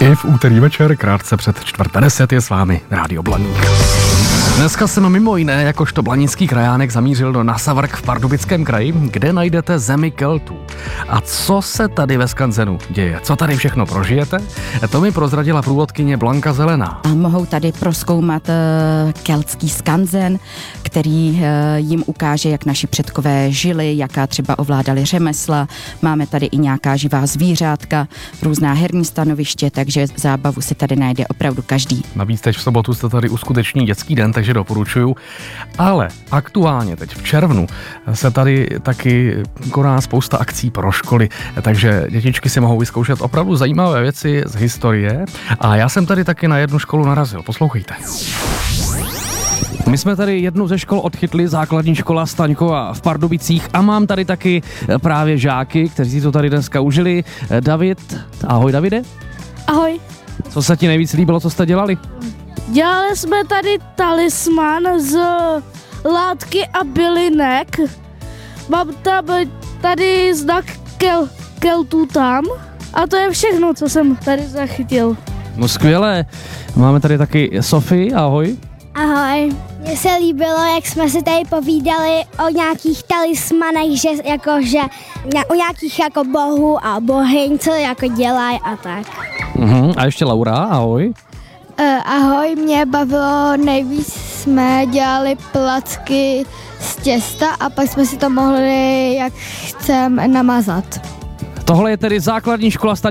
I v úterý večer, krátce před 4:10 je s vámi Rádio Blaník. Dneska jsem mimo jiné jakožto blanický krajánek zamířil do Nasavark v Pardubickém kraji, kde najdete zemi Keltů. A co se tady ve skanzenu děje? Co tady všechno prožijete? To mi prozradila průvodkyně Blanka Zelená. A mohou tady prozkoumat keltský skanzen, který jim ukáže, jak naši předkové žili, jaká třeba ovládali řemesla. Máme tady i nějaká živá zvířátka, různá herní stanoviště, takže zábavu si tady najde opravdu každý. Navíc teď v sobotu se tady uskuteční dětský den, takže doporučuju. Ale aktuálně teď v červnu se tady taky koná spousta akcí pro školy, takže dětičky si mohou vyzkoušet opravdu zajímavé věci z historie. A já jsem tady taky na jednu školu narazil. Poslouchejte. My jsme tady jednu ze škol odchytli, základní škola Staňkova v Pardubicích, a mám tady taky právě žáky, kteří to tady dneska užili. David, ahoj Davide. Ahoj. Co se ti nejvíc líbilo, co jste dělali? Dělali jsme tady talisman z látky a bylinek. Mám tam tady znak Keltů tam. A to je všechno, co jsem tady zachytil. No skvělé. Máme tady taky Sofii, ahoj. Ahoj. Mně se líbilo, jak jsme si tady povídali o nějakých talismanech, že u nějakých jako bohů a bohyň, co jako dělají a tak. A ještě Laura, ahoj. Ahoj, mě bavilo nejvíc, jsme dělali placky z těsta a pak jsme si to mohli, jak chceme, namazat. Tohle je tedy základní škola